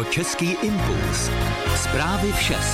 Český impuls. Zprávy v 6.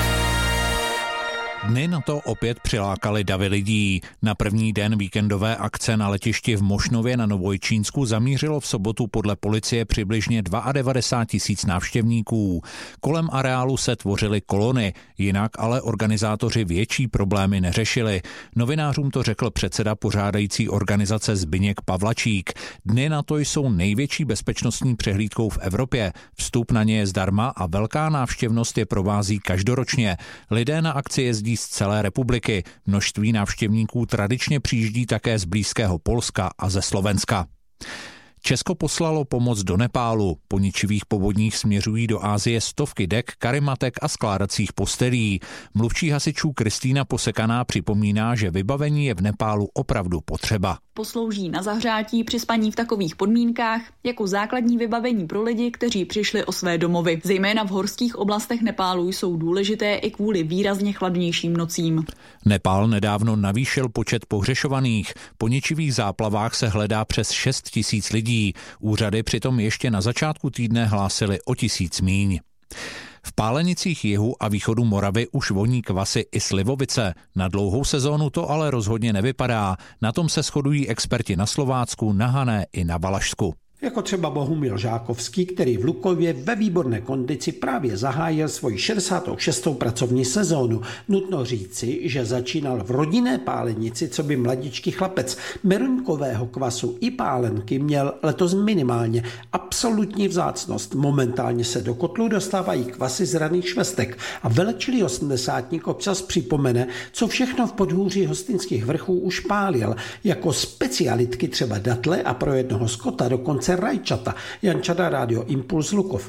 Dny na to opět přilákali davy lidí. Na první den víkendové akce na letišti v Mošnově na Novojčínsku zamířilo v sobotu podle policie přibližně 92 000 návštěvníků. Kolem areálu se tvořily kolony, jinak ale organizátoři větší problémy neřešili. Novinářům to řekl předseda pořádající organizace Zbyněk Pavlačík. Dny na to jsou největší bezpečnostní přehlídkou v Evropě. Vstup na ně je zdarma a velká návštěvnost je provází každoročně. Lidé na akci jezdí z celé republiky. Množství návštěvníků tradičně přijíždí také z blízkého Polska a ze Slovenska. Česko poslalo pomoc do Nepálu. Po ničivých povodních směřují do Asie stovky dek, karimatek a skládacích postelí. Mluvčí hasičů Kristýna Posekaná připomíná, že vybavení je v Nepálu opravdu potřeba. Poslouží na zahřátí při spaní v takových podmínkách jako základní vybavení pro lidi, kteří přišli o své domovy. Zejména v horských oblastech Nepálu jsou důležité i kvůli výrazně chladnějším nocím. Nepál nedávno navýšil počet pohřešovaných. Po ničivých záplavách se hledá přes 6 000 lidí. Úřady přitom ještě na začátku týdne hlásily o 1000 míň. V Pálenicích jihu a východu Moravy už voní kvasy i slivovice. Na dlouhou sezónu to ale rozhodně nevypadá. Na tom se shodují experti na Slovácku, na Hané i na Valašsku. Jako třeba Bohumil Žákovský, který v Lukově ve výborné kondici právě zahájil svoji 66. pracovní sezónu. Nutno říci, že začínal v rodinné pálenici, co by mladičký chlapec. Meruňkového kvasu i pálenky měl letos minimálně. Absolutní vzácnost. Momentálně se do kotlu dostávají kvasy z raných švestek a velečilý 80 občas připomene, co všechno v podhůří Hostinských vrchů už pálil. Jako specialitky třeba datle a pro jednoho skota dokonce rajčata. Jan Čada, Rádio Impuls, Lukov.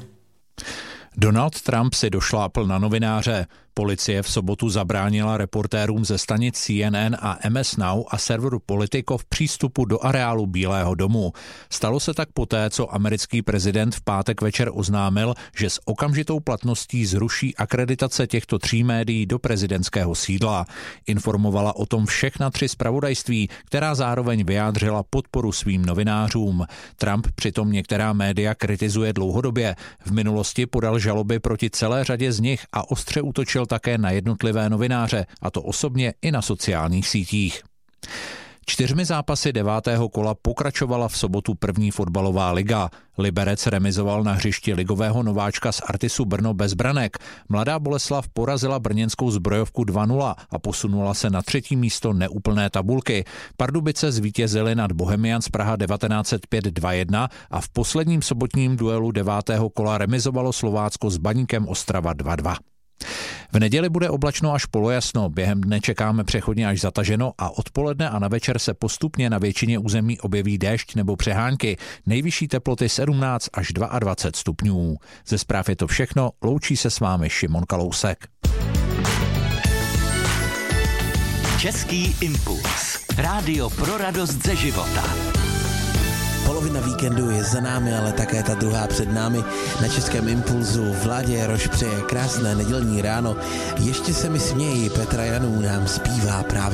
Donald Trump si došlápl na novináře. Policie v sobotu zabránila reportérům ze stanic CNN a MS Now a serveru Politico v přístupu do areálu Bílého domu. Stalo se tak poté, co americký prezident v pátek večer oznámil, že s okamžitou platností zruší akreditace těchto 3 médií do prezidentského sídla. Informovala o tom všechna 3 zpravodajství, která zároveň vyjádřila podporu svým novinářům. Trump přitom některá média kritizuje dlouhodobě. V minulosti podal žaloby proti celé řadě z nich a ostře útočil také na jednotlivé novináře, a to osobně i na sociálních sítích. 4 zápasy 9. kola pokračovala v sobotu první fotbalová liga. Liberec remizoval na hřišti ligového nováčka z Artisu Brno bez branek. Mladá Boleslav porazila brněnskou Zbrojovku 2-0 a posunula se na 3. místo neúplné tabulky. Pardubice zvítězily nad Bohemians Praha 1905 2-1 a v posledním sobotním duelu 9. kola remizovalo Slovácko s Baníkem Ostrava 2-2. V neděli bude oblačno až polojasno, během dne čekáme přechodně až zataženo a odpoledne a na večer se postupně na většině území objeví déšť nebo přehánky. Nejvyšší teploty 17 až 22 stupňů. Ze zpráv je to všechno, loučí se s vámi Šimon Kalousek. Český impuls. Rádio pro radost ze života. Polovina víkendu je za námi, ale také ta druhá před námi. Na Českém impulzu Vládě Jaroš přeje krásné nedělní ráno. Ještě se mi smějí, Petra Janů nám zpívá právě